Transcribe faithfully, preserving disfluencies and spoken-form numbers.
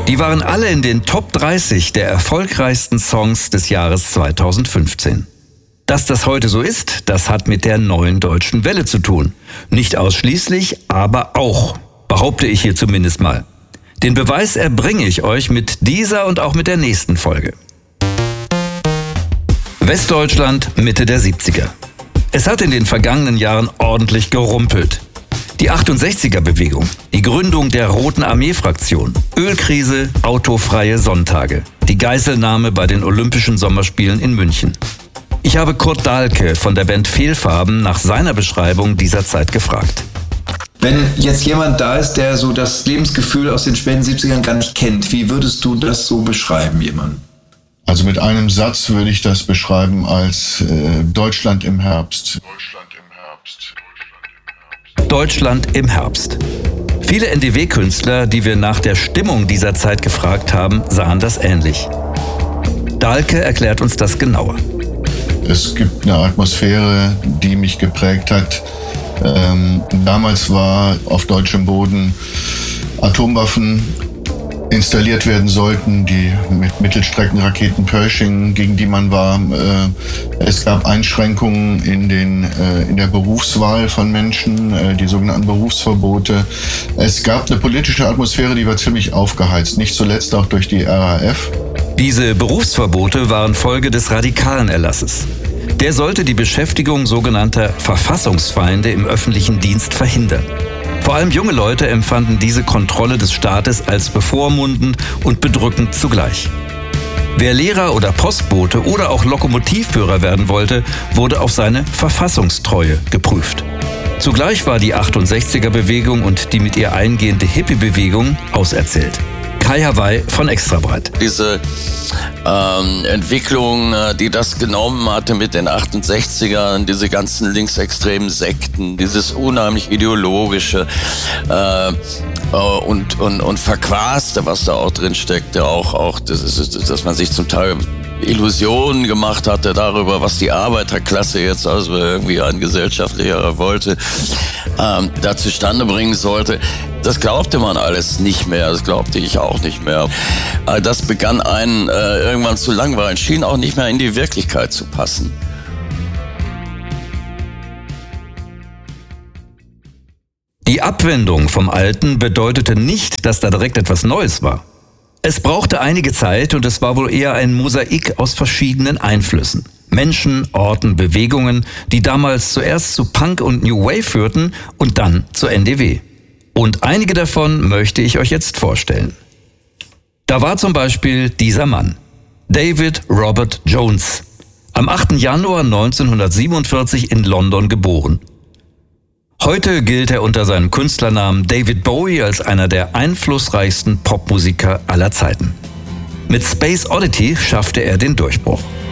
Die waren alle in den Top dreißig der erfolgreichsten Songs des Jahres zweitausendfünfzehn. Dass das heute so ist, das hat mit der neuen deutschen Welle zu tun. Nicht ausschließlich, aber auch, behaupte ich hier zumindest mal. Den Beweis erbringe ich euch mit dieser und auch mit der nächsten Folge. Westdeutschland Mitte der siebziger. Es hat in den vergangenen Jahren ordentlich gerumpelt. Die achtundsechziger-Bewegung, die Gründung der Roten Armee-Fraktion, Ölkrise, autofreie Sonntage, die Geiselnahme bei den Olympischen Sommerspielen in München. Ich habe Kurt Dahlke von der Band Fehlfarben nach seiner Beschreibung dieser Zeit gefragt. Wenn jetzt jemand da ist, der so das Lebensgefühl aus den späten siebzigern gar nicht kennt, wie würdest du das so beschreiben, jemandem? Also mit einem Satz würde ich das beschreiben als äh, Deutschland im Herbst. Deutschland im Herbst. Deutschland im Herbst. Viele N D W-Künstler, die wir nach der Stimmung dieser Zeit gefragt haben, sahen das ähnlich. Dahlke erklärt uns das genauer. Es gibt eine Atmosphäre, die mich geprägt hat. Ähm, damals war auf deutschem Boden Atomwaffen installiert werden sollten, die mit Mittelstreckenraketen Pershing, gegen die man war. Äh, es gab Einschränkungen in, den, äh, in der Berufswahl von Menschen, äh, die sogenannten Berufsverbote. Es gab eine politische Atmosphäre, die war ziemlich aufgeheizt, nicht zuletzt auch durch die R A F. Diese Berufsverbote waren Folge des radikalen Erlasses. Der sollte die Beschäftigung sogenannter Verfassungsfeinde im öffentlichen Dienst verhindern. Vor allem junge Leute empfanden diese Kontrolle des Staates als bevormundend und bedrückend zugleich. Wer Lehrer oder Postbote oder auch Lokomotivführer werden wollte, wurde auf seine Verfassungstreue geprüft. Zugleich war die achtundsechziger-Bewegung und die mit ihr eingehende Hippie-Bewegung auserzählt. Kai Hawaii von Extrabreit. Diese ähm, Entwicklung, die das genommen hatte mit den achtundsechzigern, diese ganzen linksextremen Sekten, dieses unheimlich ideologische äh, äh, und, und, und Verquaste, was da auch drin steckte, auch, auch das ist, dass man sich zum Teil Illusionen gemacht hatte darüber, was die Arbeiterklasse jetzt also irgendwie an gesellschaftlicher Revolte ähm, da zustande bringen sollte. Das glaubte man alles nicht mehr, das glaubte ich auch nicht mehr. Das begann einen äh, irgendwann zu langweilen, schien auch nicht mehr in die Wirklichkeit zu passen. Die Abwendung vom Alten bedeutete nicht, dass da direkt etwas Neues war. Es brauchte einige Zeit und es war wohl eher ein Mosaik aus verschiedenen Einflüssen. Menschen, Orten, Bewegungen, die damals zuerst zu Punk und New Wave führten und dann zur N D W. Und einige davon möchte ich euch jetzt vorstellen. Da war zum Beispiel dieser Mann, David Robert Jones, am achten Januar neunzehnhundertsiebenundvierzig in London geboren. Heute gilt er unter seinem Künstlernamen David Bowie als einer der einflussreichsten Popmusiker aller Zeiten. Mit Space Oddity schaffte er den Durchbruch.